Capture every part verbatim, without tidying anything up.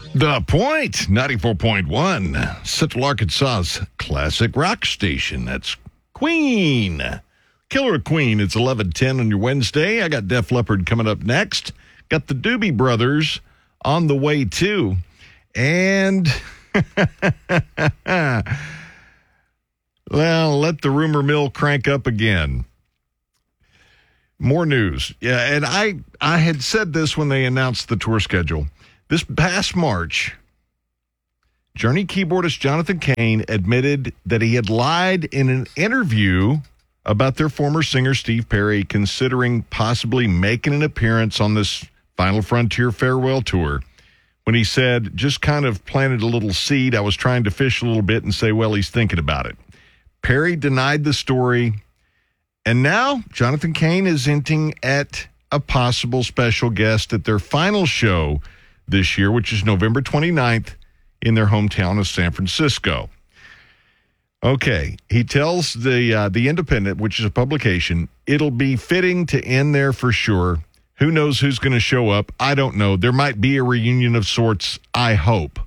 The Point, ninety-four point one, Central Arkansas's classic rock station. That's Queen. Killer Queen. It's eleven ten on your Wednesday. I got Def Leppard coming up next. Got the Doobie Brothers on the way, too. And, well, let the rumor mill crank up again. More news. Yeah, and I, I had said this when they announced the tour schedule. This past March, Journey keyboardist Jonathan Cain admitted that he had lied in an interview about their former singer Steve Perry considering possibly making an appearance on this Final Frontier farewell tour. When he said, just kind of planted a little seed, I was trying to fish a little bit and say, well, he's thinking about it. Perry denied the story, and now Jonathan Cain is hinting at a possible special guest at their final show this year, which is November twenty-ninth in their hometown of San Francisco. Okay, he tells the uh, the Independent, which is a publication, it'll be fitting to end there for sure. Who knows who's going to show up? I don't know. There might be a reunion of sorts, I hope.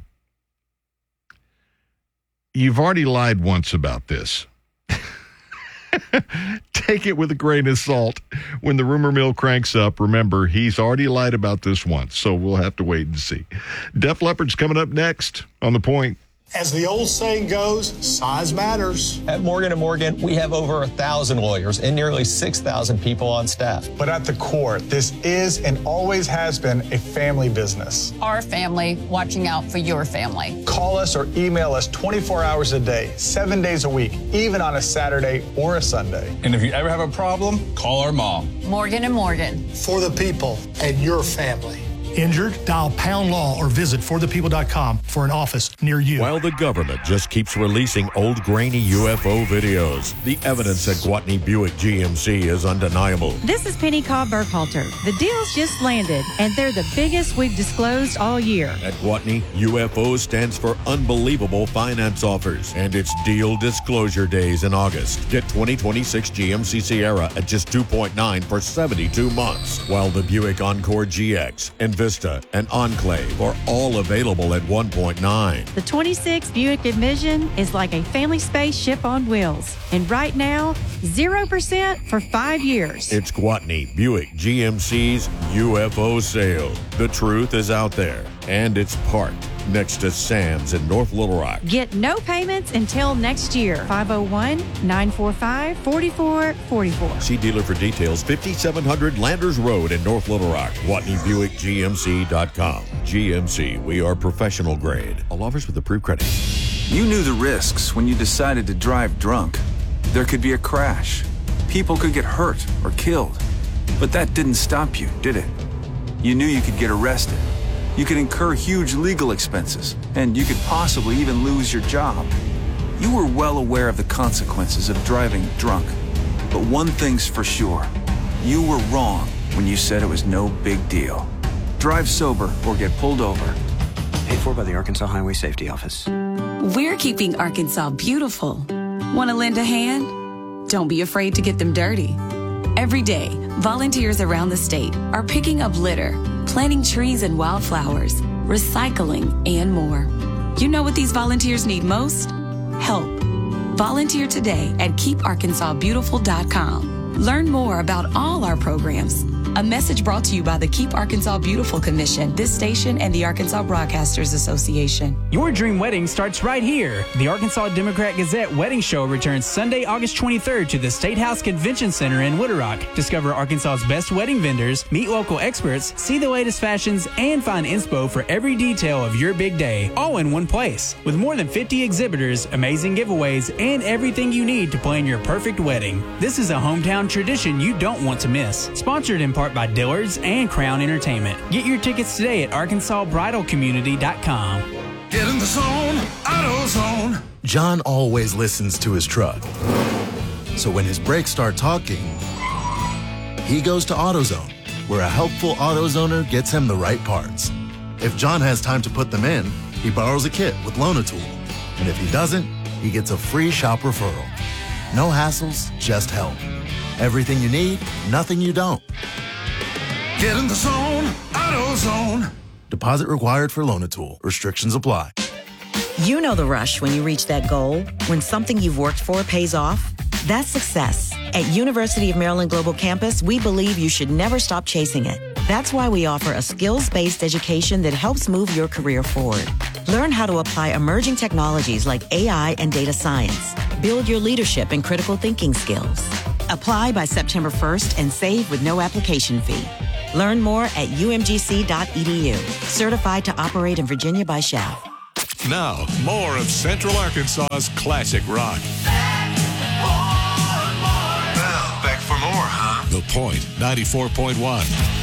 You've already lied once about this. Take it with a grain of salt. When the rumor mill cranks up, remember, he's already lied about this once, so we'll have to wait and see. Def Leppard's coming up next on The Point. As the old saying goes, size matters. At Morgan and Morgan, we have over a thousand lawyers and nearly six thousand people on staff. But at the core, this is and always has been a family business. Our family watching out for your family. Call us or email us twenty-four hours a day, seven days a week, even on a Saturday or a Sunday. And if you ever have a problem, call our mom. Morgan and Morgan. For the people and your family. Injured? Dial Pound Law or visit for the people dot com for an office near you. While the government just keeps releasing old grainy U F O videos, the evidence at Gwatney Buick G M C is undeniable. This is Penny Cobb Burkhalter. The deal's just landed, and they're the biggest we've disclosed all year. At Gwatney, U F O stands for Unbelievable Finance Offers, and it's Deal Disclosure Days in August. Get twenty twenty-six G M C Sierra at just two point nine for seventy-two months, while the Buick Encore G X and Vista and Enclave are all available at one point nine. The twenty-six Buick Envision is like a family spaceship on wheels. And right now, zero percent for five years. It's Gwatney Buick G M C's U F O sale. The truth is out there, and it's parked next to Sam's in North Little Rock. Get no payments until next year. five oh one, nine four five, four four four four. See dealer for details. fifty-seven hundred Landers Road in North Little Rock. Gwatney Buick G M C dot com. G M C, we are professional grade. All offers with approved credit. You knew the risks when you decided to drive drunk. There could be a crash. People could get hurt or killed. But that didn't stop you, did it? You knew you could get arrested. You could incur huge legal expenses, and you could possibly even lose your job. You were well aware of the consequences of driving drunk. But one thing's for sure. You were wrong when you said it was no big deal. Drive sober or get pulled over. Paid for by the Arkansas Highway Safety Office. We're keeping Arkansas beautiful. Want to lend a hand? Don't be afraid to get them dirty. Every day, volunteers around the state are picking up litter, planting trees and wildflowers, recycling, and more. You know what these volunteers need most? Help. Volunteer today at keep arkansas beautiful dot com. Learn more about all our programs. A message brought to you by the Keep Arkansas Beautiful Commission, this station, and the Arkansas Broadcasters Association. Your dream wedding starts right here. The Arkansas Democrat-Gazette Wedding Show returns Sunday, August twenty-third to the State House Convention Center in Little Rock. Discover Arkansas's best wedding vendors, meet local experts, see the latest fashions, and find inspo for every detail of your big day, all in one place. With more than fifty exhibitors, amazing giveaways, and everything you need to plan your perfect wedding. This is a hometown tradition you don't want to miss. Sponsored in part by Dillard's and Crown Entertainment. Get your tickets today at arkansas bridal community dot com. Get in the zone, AutoZone. John always listens to his truck. So when his brakes start talking, he goes to AutoZone, where a helpful AutoZoner gets him the right parts. If John has time to put them in, he borrows a kit with Loan-A-Tool. And if he doesn't, he gets a free shop referral. No hassles, just help. Everything you need, nothing you don't. Get in the zone, AutoZone. Deposit required for Loan-A-Tool. Restrictions apply. You know the rush when you reach that goal, when something you've worked for pays off. That's success. At University of Maryland Global Campus, we believe you should never stop chasing it. That's why we offer a skills-based education that helps move your career forward. Learn how to apply emerging technologies like A I and data science. Build your leadership and critical thinking skills. Apply by September first and save with no application fee. Learn more at u m g c dot e d u. Certified to operate in Virginia by S H A F. Now, more of Central Arkansas's classic rock. Now, back for more, huh? The Point, ninety-four point one.